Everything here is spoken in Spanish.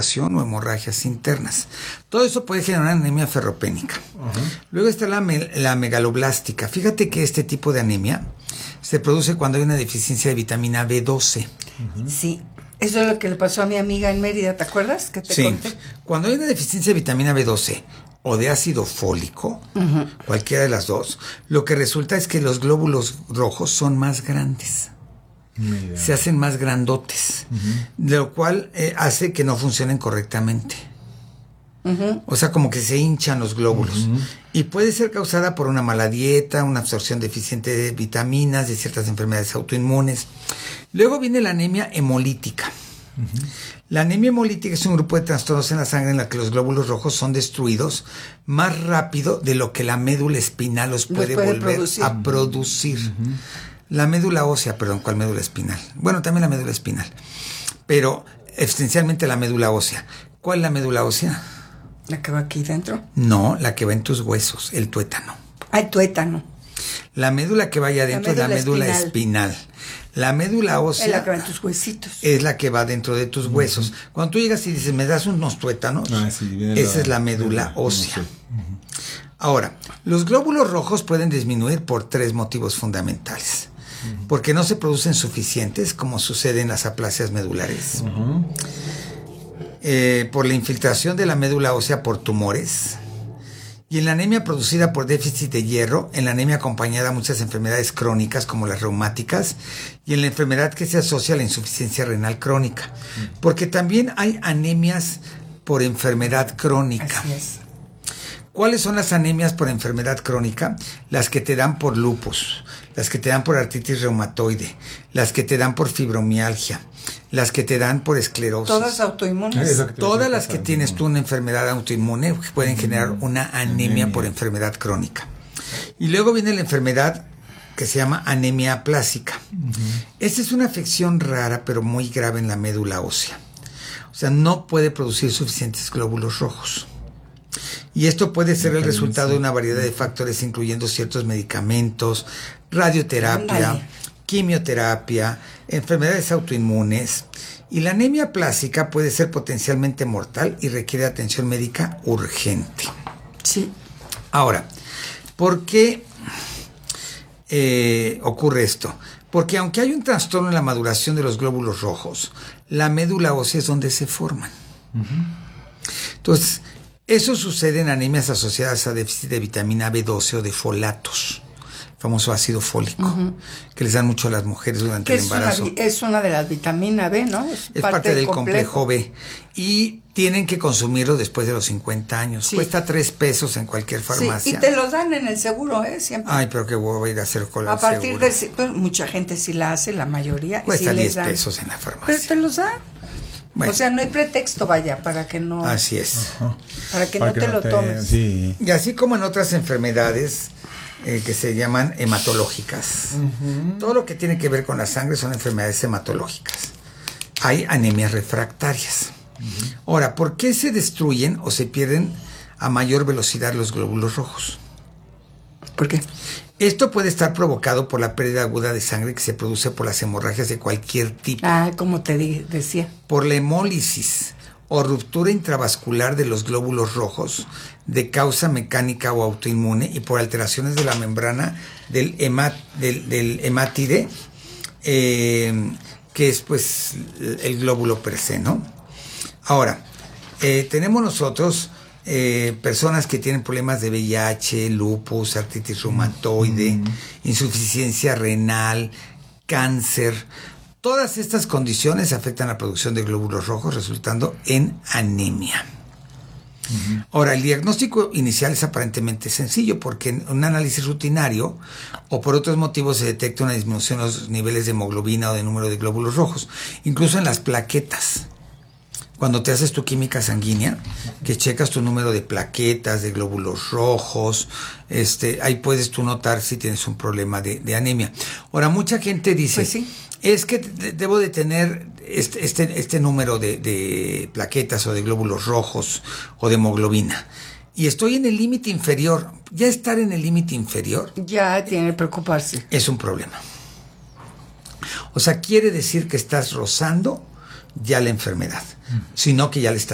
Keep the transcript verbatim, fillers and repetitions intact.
coagulación o hemorragias internas. Todo eso puede generar anemia ferropénica. Uh-huh. Luego está la, me- la megaloblástica. Fíjate que este tipo de anemia se produce cuando hay una deficiencia de vitamina B doce. Uh-huh. Sí, eso es lo que le pasó a mi amiga en Mérida, ¿te acuerdas? Que te sí, conté. Cuando hay una deficiencia de vitamina B doce o de ácido fólico, uh-huh. cualquiera de las dos, lo que resulta es que los glóbulos rojos son más grandes. Mira. Se hacen más grandotes, uh-huh. lo cual eh, hace que no funcionen correctamente. Uh-huh. O sea, como que se hinchan los glóbulos. Uh-huh. Y puede ser causada por una mala dieta, una absorción deficiente de vitaminas, de ciertas enfermedades autoinmunes. Luego viene la anemia hemolítica. Uh-huh. La anemia hemolítica es un grupo de trastornos en la sangre en la que los glóbulos rojos son destruidos más rápido de lo que la médula espinal los puede, los puede volver producir. a producir. Uh-huh. La médula ósea, perdón, ¿cuál médula espinal? Bueno, también la médula espinal, pero esencialmente la médula ósea. ¿Cuál es la médula ósea? ¿La que va aquí dentro? No, la que va en tus huesos, el tuétano. Ah, el tuétano. La médula que va allá adentro es la médula espinal. espinal. La médula ósea... Es la que va en tus huesitos. Es la que va dentro de tus uh-huh. huesos. Cuando tú llegas y dices, ¿me das unos tuétanos? Ah, sí, esa la, es la médula la, ósea. Uh-huh. Ahora, los glóbulos rojos pueden disminuir por tres motivos fundamentales. Uh-huh. Porque no se producen suficientes, como sucede en las aplasias medulares. Uh-huh. Eh, por la infiltración de la médula ósea por tumores. Y en la anemia producida por déficit de hierro, en la anemia acompañada a muchas enfermedades crónicas como las reumáticas, y en la enfermedad que se asocia a la insuficiencia renal crónica. Porque también hay anemias por enfermedad crónica. Así es. ¿Cuáles son las anemias por enfermedad crónica? Las que te dan por lupus, las que te dan por artritis reumatoide, las que te dan por fibromialgia, las que te dan por esclerosis. Todas autoinmunes. Todas las que tienes tú una enfermedad autoinmune pueden generar una anemia, anemia por enfermedad crónica. Y luego viene la enfermedad que se llama anemia aplásica. Uh-huh. Esta es una afección rara pero muy grave en la médula ósea. O sea, no puede producir suficientes glóbulos rojos. Y esto puede ser el resultado de una variedad de factores, incluyendo ciertos medicamentos, radioterapia, Ay. quimioterapia, enfermedades autoinmunes. Y la anemia aplásica puede ser potencialmente mortal y requiere atención médica urgente. Sí. Ahora, ¿por qué eh, ocurre esto? Porque aunque hay un trastorno en la maduración de los glóbulos rojos, la médula ósea es donde se forman. Uh-huh. Entonces, eso sucede en anemias asociadas a déficit de vitamina B doce o de folatos, famoso ácido fólico, uh-huh. que les dan mucho a las mujeres durante el embarazo. Es una, es una de las vitaminas B, ¿no? Es, es parte, parte del complejo. complejo B. Y tienen que consumirlo después de los cincuenta años. Sí. Cuesta tres pesos en cualquier farmacia. Sí, y te los dan en el seguro, ¿eh? Siempre. Ay, pero qué voy a ir a hacer con el seguro. A partir de... Pues, mucha gente sí la hace, la mayoría. Cuesta sí diez pesos en la farmacia. Pero te los dan. Bueno. O sea, no hay pretexto, vaya, para que no... Así es. Ajá. Para que para no que te no lo te, tomes. Sí. Y así como en otras enfermedades eh, que se llaman hematológicas. Uh-huh. Todo lo que tiene que ver con la sangre son enfermedades hematológicas. Hay anemias refractarias. Uh-huh. Ahora, ¿por qué se destruyen o se pierden a mayor velocidad los glóbulos rojos? ¿Por qué? Esto puede estar provocado por la pérdida aguda de sangre que se produce por las hemorragias de cualquier tipo. Ah, como te di- decía. Por la hemólisis o ruptura intravascular de los glóbulos rojos de causa mecánica o autoinmune y por alteraciones de la membrana del, hemat, del, del hemátide, eh, que es pues el glóbulo per se, ¿no? Ahora, eh, tenemos nosotros... Eh, personas que tienen problemas de V I H, lupus, artritis reumatoide, mm. insuficiencia renal, cáncer. Todas estas condiciones afectan la producción de glóbulos rojos, resultando en anemia. Uh-huh. Ahora, el diagnóstico inicial es aparentemente sencillo porque en un análisis rutinario o por otros motivos se detecta una disminución en los niveles de hemoglobina o de número de glóbulos rojos, incluso en las plaquetas. Cuando te haces tu química sanguínea, que checas tu número de plaquetas, de glóbulos rojos, este, ahí puedes tú notar si tienes un problema de, de anemia. Ahora, mucha gente dice, pues sí. es que de, debo de tener este, este, este número de, de plaquetas o de glóbulos rojos o de hemoglobina. Y estoy en el límite inferior. Ya estar en el límite inferior... Ya tiene que preocuparse. Es un problema. O sea, quiere decir que estás rozando ya la enfermedad, sino que ya le estás